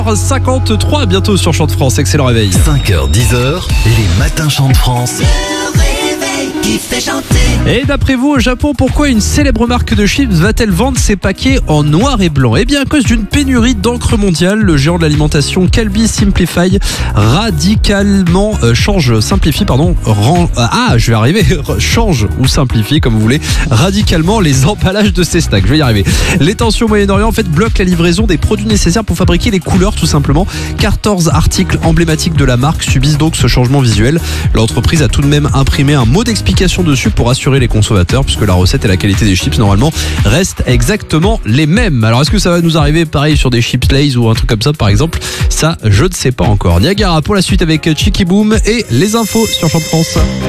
53 bientôt sur Chant de France. Excellent réveil. 5h-10h, les matins Chant de France. Le réveil qui fait chanter. Et d'après vous, au Japon, pourquoi une célèbre marque de chips va-t-elle vendre ses paquets en noir et blanc? Eh bien, à cause d'une pénurie d'encre mondiale, le géant de l'alimentation Calbee Simplify change ou simplifie, comme vous voulez, radicalement les emballages de ses stacks. Je vais y arriver. Les tensions au Moyen-Orient, en fait, bloquent la livraison des produits nécessaires pour fabriquer les couleurs, tout simplement. 14 articles emblématiques de la marque subissent donc ce changement visuel. L'entreprise a tout de même imprimé un mot d'explication dessus pour rassurer les consommateurs, puisque la recette et la qualité des chips normalement restent exactement les mêmes. Alors est-ce que ça va nous arriver pareil sur des chips Lay's ou un truc comme ça par exemple? Ça, je ne sais pas encore. Niagara pour la suite avec Chicky Boom et les infos sur Chant de France.